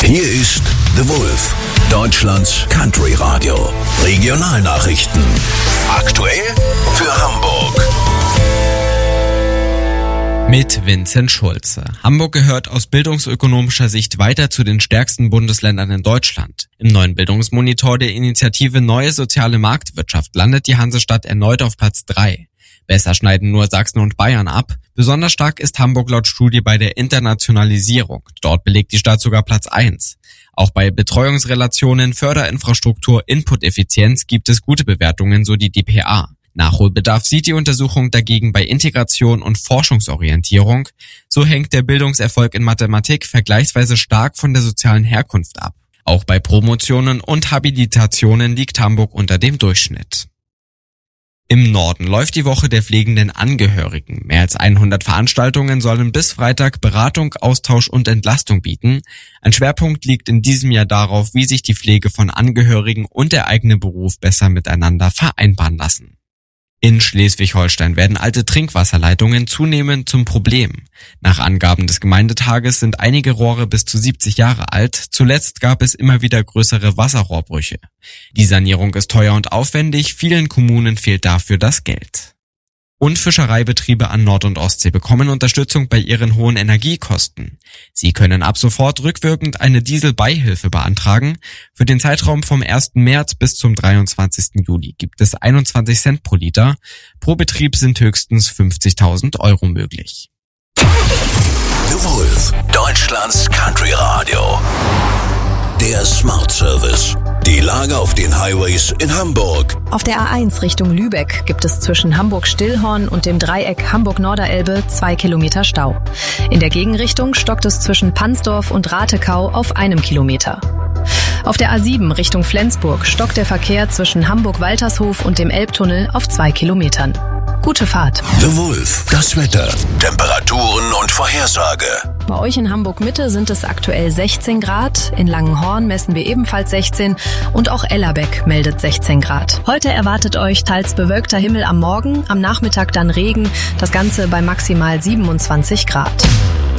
Hier ist The Wolf, Deutschlands Country Radio. Regionalnachrichten. Aktuell für Hamburg. Mit Vincent Schulze. Hamburg gehört aus bildungsökonomischer Sicht weiter zu den stärksten Bundesländern in Deutschland. Im neuen Bildungsmonitor der Initiative Neue Soziale Marktwirtschaft landet die Hansestadt erneut auf Platz 3. Besser schneiden nur Sachsen und Bayern ab. Besonders stark ist Hamburg laut Studie bei der Internationalisierung. Dort belegt die Stadt sogar Platz 1. Auch bei Betreuungsrelationen, Förderinfrastruktur, Inputeffizienz gibt es gute Bewertungen, so die dpa. Nachholbedarf sieht die Untersuchung dagegen bei Integration und Forschungsorientierung. So hängt der Bildungserfolg in Mathematik vergleichsweise stark von der sozialen Herkunft ab. Auch bei Promotionen und Habilitationen liegt Hamburg unter dem Durchschnitt. Im Norden läuft die Woche der pflegenden Angehörigen. Mehr als 100 Veranstaltungen sollen bis Freitag Beratung, Austausch und Entlastung bieten. Ein Schwerpunkt liegt in diesem Jahr darauf, wie sich die Pflege von Angehörigen und der eigene Beruf besser miteinander vereinbaren lassen. In Schleswig-Holstein werden alte Trinkwasserleitungen zunehmend zum Problem. Nach Angaben des Gemeindetages sind einige Rohre bis zu 70 Jahre alt. Zuletzt gab es immer wieder größere Wasserrohrbrüche. Die Sanierung ist teuer und aufwendig, vielen Kommunen fehlt dafür das Geld. Und Fischereibetriebe an Nord- und Ostsee bekommen Unterstützung bei ihren hohen Energiekosten. Sie können ab sofort rückwirkend eine Dieselbeihilfe beantragen. Für den Zeitraum vom 1. März bis zum 23. Juli gibt es 21 Cent pro Liter. Pro Betrieb sind höchstens 50.000 Euro möglich. The Wolf, Deutschlands Country Radio. Der Smart Service. Die Lage auf den Highways in Hamburg. Auf der A1 Richtung Lübeck gibt es zwischen Hamburg-Stillhorn und dem Dreieck Hamburg-Norderelbe 2 Kilometer Stau. In der Gegenrichtung stockt es zwischen Pansdorf und Ratekau auf 1 Kilometer. Auf der A7 Richtung Flensburg stockt der Verkehr zwischen Hamburg-Waltershof und dem Elbtunnel auf 2 Kilometern. Gute Fahrt. The Wolf, das Wetter, Temperaturen und Vorhersage. Bei euch in Hamburg-Mitte sind es aktuell 16 Grad, in Langenhorn messen wir ebenfalls 16 und auch Ellerbeck meldet 16 Grad. Heute erwartet euch teils bewölkter Himmel am Morgen, am Nachmittag dann Regen, das Ganze bei maximal 27 Grad.